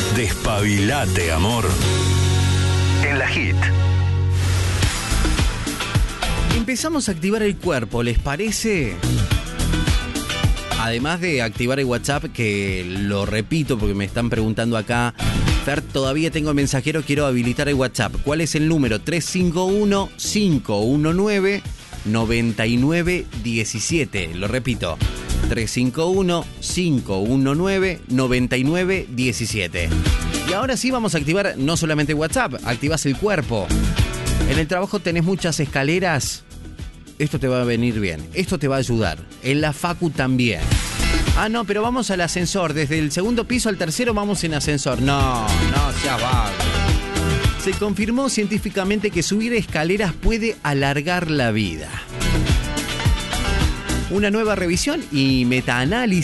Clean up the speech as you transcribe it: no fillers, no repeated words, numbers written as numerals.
Despabilate, amor. En la Hit. Empezamos a activar el cuerpo, ¿les parece? Además de activar el WhatsApp, que lo repito porque me están preguntando acá. Fer, todavía tengo el mensajero, quiero habilitar el WhatsApp. ¿Cuál es el número? 351-519-9917. Lo repito, 351-519-9917. Y ahora sí vamos a activar no solamente WhatsApp, activás el cuerpo. En el trabajo tenés muchas escaleras. Esto te va a venir bien, esto te va a ayudar. En la facu también. Ah, no, pero vamos al ascensor. Desde el segundo piso al tercero vamos en ascensor. No seas vago. Se confirmó científicamente que subir escaleras puede alargar la vida. Una nueva revisión y metaanálisis